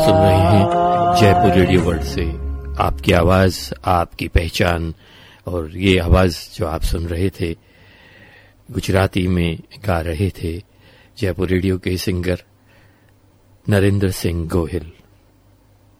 सुन रहे हैं Jaipur radio world से आपकी आवाज, आपकी पहचान। और ये आवाज जो आप सुन रहे थे गुजराती में गा रहे थे जयपुर रेडियो के सिंगर नरेंद्र सिंह गोहिल।